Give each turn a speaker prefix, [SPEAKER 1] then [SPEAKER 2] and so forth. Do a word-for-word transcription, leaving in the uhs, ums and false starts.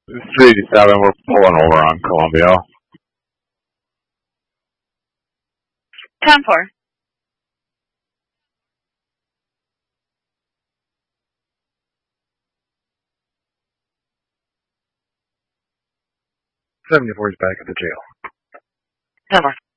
[SPEAKER 1] This is eighty-seven. We're pulling over on Columbia.
[SPEAKER 2] ten four.
[SPEAKER 3] seventy-four is back at the jail.
[SPEAKER 2] ten four.